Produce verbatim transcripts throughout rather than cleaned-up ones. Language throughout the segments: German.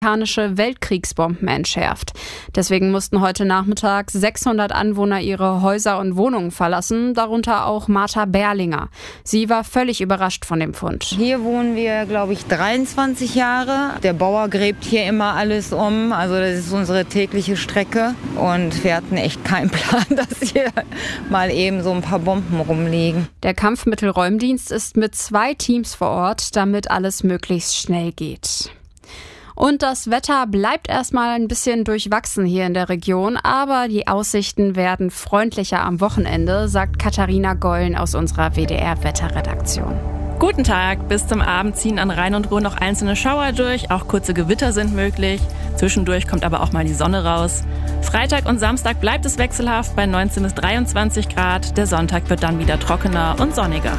amerikanische Weltkriegsbomben entschärft. Deswegen mussten heute Nachmittag sechshundert Anwohner ihre Häuser und Wohnungen verlassen, darunter auch Martha Berlinger. Sie war völlig überrascht von dem Fund. Hier wohnen wir, glaube ich, dreiundzwanzig Jahre. Der Bauer gräbt hier immer alles um, also das ist unsere tägliche Strecke. Und wir hatten echt keinen Plan, dass hier mal eben so ein paar Bomben rumliegen. Der Kampfmittelräumdienst ist mit zwei Teams vor Ort, damit alles möglichst schnell geht. Und das Wetter bleibt erstmal ein bisschen durchwachsen hier in der Region, aber die Aussichten werden freundlicher am Wochenende, sagt Katharina Gollen aus unserer W D R-Wetterredaktion. Guten Tag, bis zum Abend ziehen an Rhein und Ruhr noch einzelne Schauer durch, auch kurze Gewitter sind möglich. Zwischendurch kommt aber auch mal die Sonne raus. Freitag und Samstag bleibt es wechselhaft bei neunzehn bis dreiundzwanzig Grad. Der Sonntag wird dann wieder trockener und sonniger.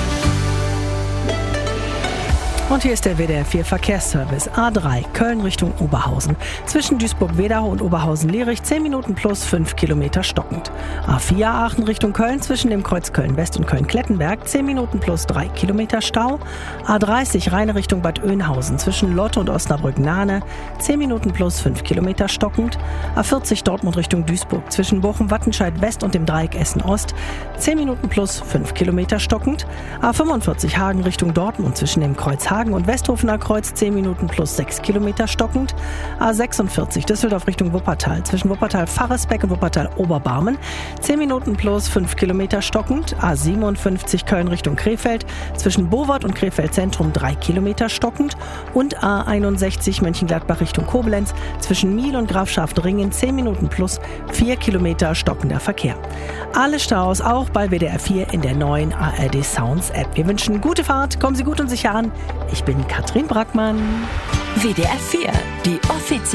Und hier ist der W D R vier Verkehrsservice. A drei, Köln Richtung Oberhausen. Zwischen Duisburg-Wedau und Oberhausen-Lierich zehn Minuten plus fünf Kilometer stockend. A vier, Aachen Richtung Köln zwischen dem Kreuz Köln-West und Köln-Klettenberg zehn Minuten plus drei Kilometer Stau. A dreißig, Rheine Richtung Bad Oeynhausen zwischen Lotte und Osnabrück-Nahne zehn Minuten plus fünf Kilometer stockend. A vierzig, Dortmund Richtung Duisburg zwischen Bochum-Wattenscheid-West und dem Dreieck Essen-Ost zehn Minuten plus fünf Kilometer stockend. A fünfundvierzig, Hagen Richtung Dortmund zwischen dem Kreuz Hagen und Westhofener Kreuz zehn Minuten plus sechs Kilometer stockend. A sechsundvierzig, Düsseldorf Richtung Wuppertal zwischen Wuppertal-Farresbeck und Wuppertal-Oberbarmen zehn Minuten plus fünf Kilometer stockend. A siebenundfünfzig, Köln Richtung Krefeld zwischen Bowart und Krefeld Zentrum drei Kilometer stockend. Und A einundsechzig, Mönchengladbach Richtung Koblenz zwischen Miel und Grafschaft-Ringen zehn Minuten plus vier Kilometer stockender Verkehr. Alle Staus auch bei W D R vier in der neuen A R D Sounds App. Wir wünschen gute Fahrt, kommen Sie gut und sicher an. Ich bin Katrin Brackmann. W D R vier, die offizielle